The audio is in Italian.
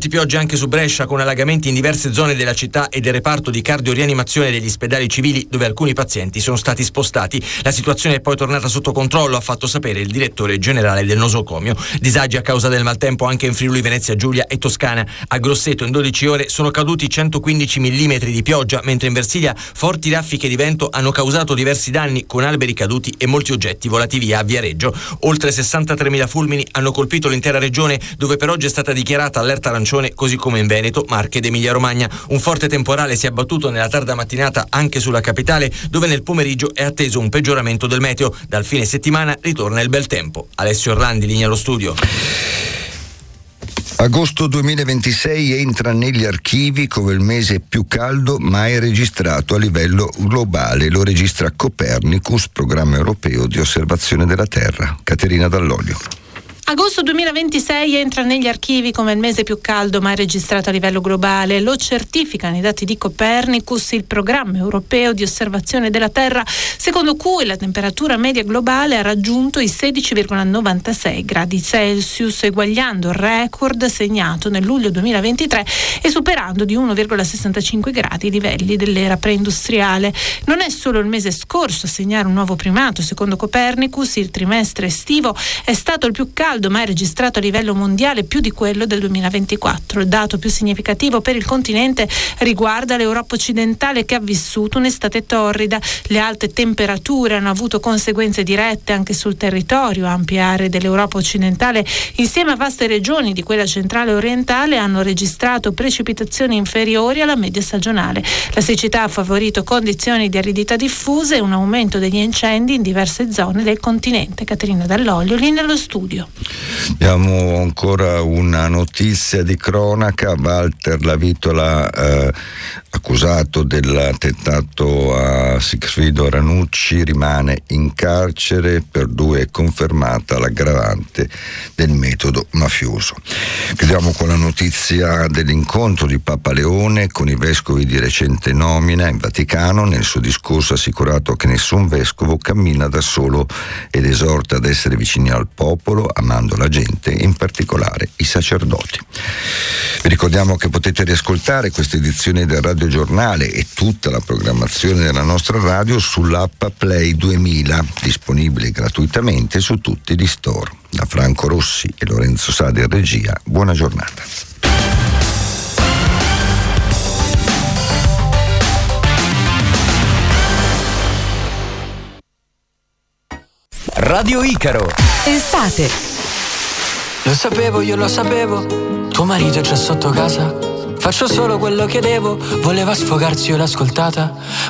Forti piogge anche su Brescia, con allagamenti in diverse zone della città e del reparto di cardiorianimazione degli ospedali civili, dove alcuni pazienti sono stati spostati. La situazione è poi tornata sotto controllo, ha fatto sapere il direttore generale del nosocomio. Disagi a causa del maltempo anche in Friuli Venezia Giulia e Toscana. A Grosseto in 12 ore sono caduti 115 mm di pioggia, mentre in Versilia forti raffiche di vento hanno causato diversi danni, con alberi caduti e molti oggetti volati via a Viareggio. Oltre 63.000 fulmini hanno colpito l'intera regione, dove per oggi è stata dichiarata allerta arancione, così come in Veneto, Marche ed Emilia Romagna. Un forte temporale si è abbattuto nella tarda mattinata anche sulla capitale, dove nel pomeriggio è atteso un peggioramento del meteo. Dal fine settimana ritorna il bel tempo. Alessio Orlandi, linea allo studio. Agosto 2026 entra negli archivi come il mese più caldo mai registrato a livello globale. Lo registra Copernicus, programma europeo di osservazione della Terra. Caterina Dall'Olio. Agosto 2026 entra negli archivi come il mese più caldo mai registrato a livello globale. Lo certificano i dati di Copernicus, il programma europeo di osservazione della Terra, secondo cui la temperatura media globale ha raggiunto i 16,96 gradi Celsius, eguagliando il record segnato nel luglio 2023 e superando di 1,65 gradi i livelli dell'era preindustriale. Non è solo il mese scorso a segnare un nuovo primato. Secondo Copernicus, il trimestre estivo è stato il più caldo mai registrato a livello mondiale, più di quello del 2024. Il dato più significativo per il continente riguarda l'Europa occidentale, che ha vissuto un'estate torrida. Le alte temperature hanno avuto conseguenze dirette anche sul territorio. Ampie aree dell'Europa occidentale, insieme a vaste regioni di quella centrale e orientale, hanno registrato precipitazioni inferiori alla media stagionale. La siccità ha favorito condizioni di aridità diffuse e un aumento degli incendi in diverse zone del continente. Caterina Dall'Olio, linea allo studio. Abbiamo ancora una notizia di cronaca. Walter Lavitola, accusato dell'attentato a Sigfrido Ranucci, rimane in carcere. Per 2 è confermata l'aggravante del metodo mafioso. Chiudiamo con la notizia dell'incontro di Papa Leone con i vescovi di recente nomina in Vaticano. Nel suo discorso ha assicurato che nessun vescovo cammina da solo ed esorta ad essere vicini al popolo, amando la gente, in particolare i sacerdoti. Vi ricordiamo che potete riascoltare questa edizione del Radio Giornale e tutta la programmazione della nostra radio sull'app Play 2000, disponibile gratuitamente su tutti gli store. Da Franco Rossi e Lorenzo Sade in regia, buona giornata. Radio Icaro. Estate. Lo sapevo, io lo sapevo. Tuo marito è già sotto casa. Faccio solo quello che devo. Voleva sfogarsi, io l'ho ascoltata.